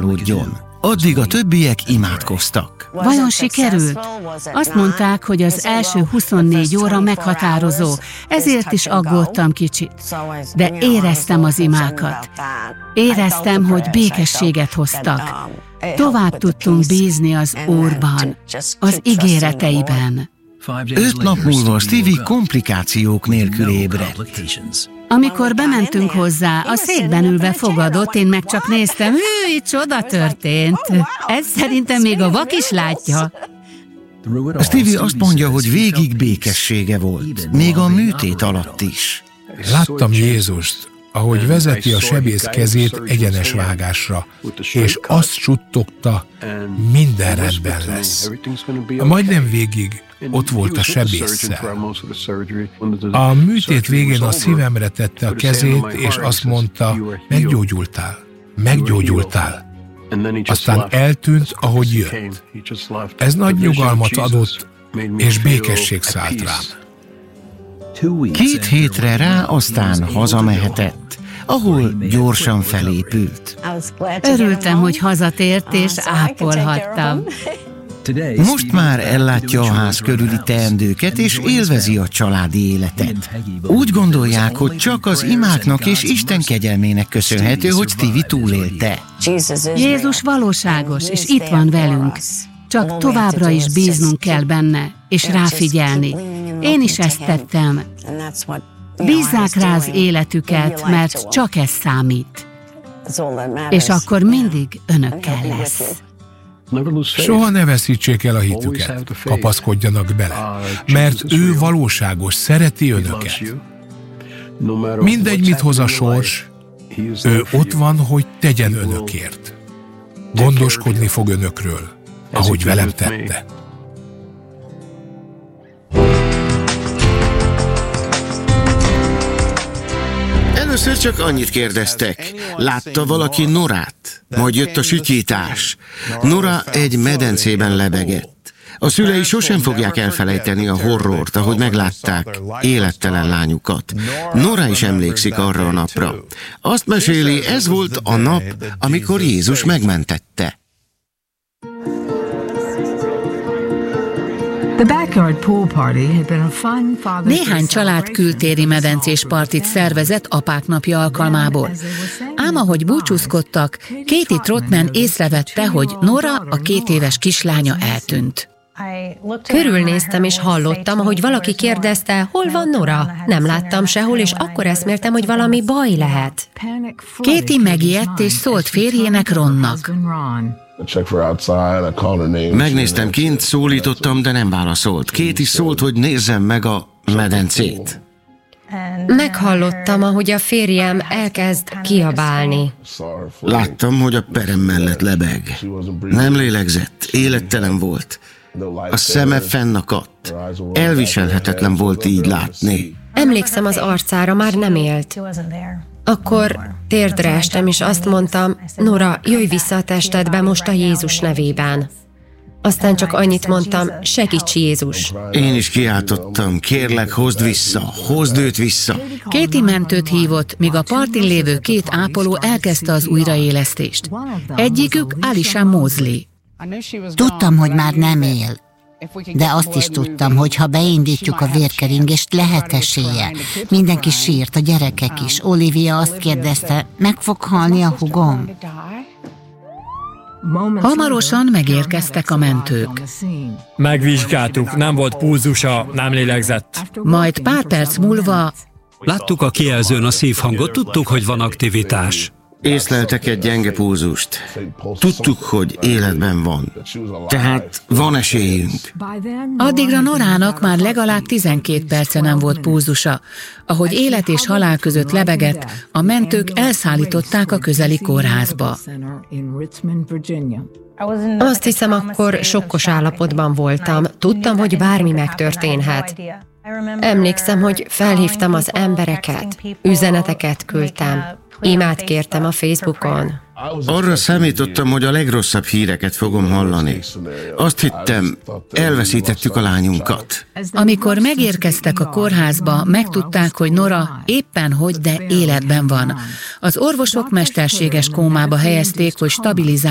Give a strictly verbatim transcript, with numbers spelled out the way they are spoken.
regisztrálódjon. Addig a többiek imádkoztak. Vajon sikerült? Azt mondták, hogy az első huszonnégy óra meghatározó, ezért is aggódtam kicsit. De éreztem az imákat. Éreztem, hogy békességet hoztak. Tovább tudtunk bízni az Úrban, az ígéreteiben. Öt nap múlva Stevie komplikációk nélkül ébredt. Amikor bementünk hozzá, a székben ülve fogadott, én meg csak néztem, hű, itt csoda történt. Ez szerintem még a vak is látja. Stevie azt mondja, hogy végig békessége volt, még a műtét alatt is. Láttam Jézust, ahogy vezeti a sebész kezét egyenes vágásra, és azt suttogta, minden rendben lesz. Majdnem végig ott volt a sebésszel. A műtét végén a szívemre tette a kezét, és azt mondta, meggyógyultál, meggyógyultál. Aztán eltűnt, ahogy jött. Ez nagy nyugalmat adott, és békesség szállt rám. Két hétre rá aztán hazamehetett, ahol gyorsan felépült. Örültem, hogy hazatért, és ápolhattam. Most már ellátja a ház körüli teendőket, és élvezi a családi életet. Úgy gondolják, hogy csak az imáknak és Isten kegyelmének köszönhető, hogy Stevie túlélte. Jézus valóságos, és itt van velünk. Csak továbbra is bíznunk kell benne, és ráfigyelni. Én is ezt tettem. Bízzák rá az életüket, mert csak ez számít. És akkor mindig önökkel lesz. Soha ne veszítsék el a hitüket, kapaszkodjanak bele, mert ő valóságos, szereti önöket. Mindegy, mit hoz a sors, ő ott van, hogy tegyen önökért. Gondoskodni fog önökről, ahogy velem tette. Először csak annyit kérdeztek. Látta valaki Norát? Majd jött a sütyítás. Nora egy medencében lebegett. A szülei sosem fogják elfelejteni a horrort, ahogy meglátták élettelen lányukat. Nora is emlékszik arra a napra. Azt meséli, ez volt a nap, amikor Jézus megmentette. Néhány család kültéri medencés partit szervezett apák napja alkalmából. Ám ahogy búcsúzkodtak, Katie Trotman észrevette, hogy Nora, a két éves kislánya eltűnt. Körülnéztem és hallottam, ahogy valaki kérdezte, hol van Nora? Nem láttam sehol, és akkor eszméltem, hogy valami baj lehet. Katie megijedt és szólt férjének, Ronnak. Megnéztem kint, szólítottam, de nem válaszolt. Katie szólt, hogy nézzem meg a medencét. Meghallottam, ahogy a férjem elkezd kiabálni. Láttam, hogy a perem mellett lebeg. Nem lélegzett, élettelen volt. A szeme fennakadt. Elviselhetetlen volt így látni. Emlékszem, az arcára már nem élt. Akkor térdre estem, és azt mondtam, Nora, jöjj vissza a testedbe most a Jézus nevében. Aztán csak annyit mondtam, segíts Jézus. Én is kiáltottam, kérlek, hozd vissza, hozd őt vissza. Katie mentőt hívott, míg a partin lévő két ápoló elkezdte az újraélesztést. Egyikük Alicia Mosley. Tudtam, hogy már nem él, de azt is tudtam, hogy ha beindítjuk a vérkeringést, lehet esélye. Mindenki sírt, a gyerekek is. Olivia azt kérdezte, meg fog halni a húgom? Hamarosan megérkeztek a mentők. Megvizsgáltuk, nem volt pulzusa, nem lélegzett. Majd pár perc múlva... Láttuk a kijelzőn a szívhangot, tudtuk, hogy van aktivitás. Észleltek egy gyenge pulzust. Tudtuk, hogy életben van. Tehát van esélyünk. Addigra Norának már legalább tizenkét perce nem volt pulzusa. Ahogy élet és halál között lebegett, a mentők elszállították a közeli kórházba. Azt hiszem, akkor sokkos állapotban voltam. Tudtam, hogy bármi megtörténhet. Emlékszem, hogy felhívtam az embereket, üzeneteket küldtem, imát kértem a Facebookon. Arra számítottam, hogy a legrosszabb híreket fogom hallani. Azt hittem, elveszítettük a lányunkat. Amikor megérkeztek a kórházba, megtudták, hogy Nora éppen hogy, de életben van. Az orvosok mesterséges kómába helyezték, hogy stabilizálják